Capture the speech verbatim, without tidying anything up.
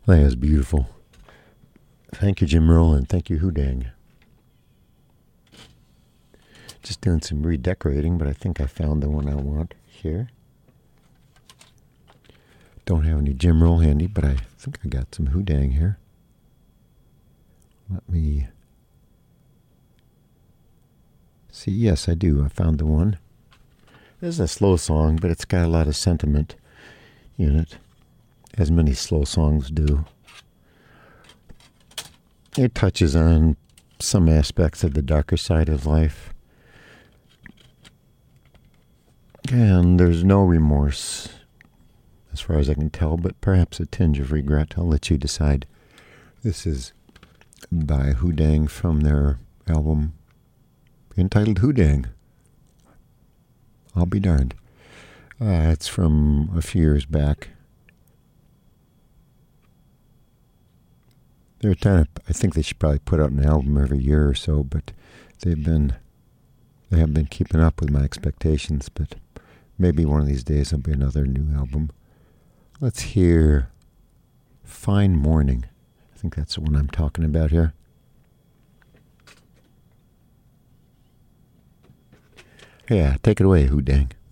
That is beautiful. Thank you, Jim Earl, and thank you, Houdang. Just doing some redecorating, but I think I found the one I want here. Don't have any Jim Earl handy, but I think I got some Houdang here. Let me see. Yes, I do. I found the one. This is a slow song, but it's got a lot of sentiment in it, as many slow songs do. It touches on some aspects of the darker side of life. And there's no remorse, as far as I can tell, but perhaps a tinge of regret. I'll let you decide. This is by Houdang from their album entitled Houdang. I'll be darned. Uh, it's from a few years back. They're kind of, I think they should probably put out an album every year or so, but they've been, they haven't been keeping up with my expectations, but maybe one of these days there'll be another new album. Let's hear Fine Morning. I think that's the one I'm talking about here. Yeah, take it away, Houdang.